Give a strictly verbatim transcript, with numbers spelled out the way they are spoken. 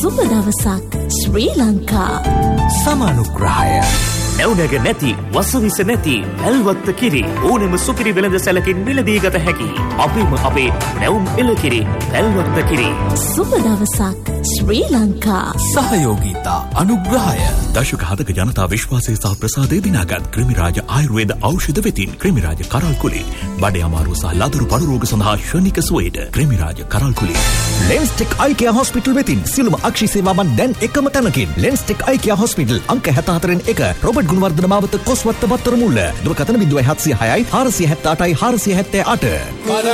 සුබ දවසක් ශ්‍රී ලංකා. සමානුග්‍රහය. නැවුනග නැති වසවිස නැති පැල්වත්ත කිරි ඕනෙම සුපිරි වෙළඳ සැලකින් මිලදී ගත හැකි. අපේම අපේ නැවුම් එළකිරි පැල්වත්ත කිරි. සුබ දවසක් ශ්‍රී ලංකා. සහයෝගීතා අනුග්‍රහය. දශක හතක ජනතා විශ්වාසය සහ ප්‍රසාදය දිනාගත් ක්‍රිමිරාජ ආයුර්වේද ඖෂධ වෙතින් ක්‍රිමිරාජ කරල් කුලි. බඩේ අමාරුව සහ ලදරු පඩු රෝග සඳහා ශනික සුවයට ක්‍රිමිරාජ කරල් කුලි. ලෙන්ස්ටෙක් අයිකියා හොස්පිටල් වෙතින් සියලුම අක්ෂි සේවාවන් දැන් එකම තැනකින්. ලෙන්ස්ටෙක් අයිකියා හොස්පිටල් අංක හැත්තෑ හතරෙන් එක රොබර්ට් ගුණවර්ධන මාවත කොස්වත්ත බත්තර මුල්ල. දුරකථන බිංදුවයි හත්සිය හයයි හාරසිය හැත්තෑ අටයි හාරසිය හැත්තෑ අට.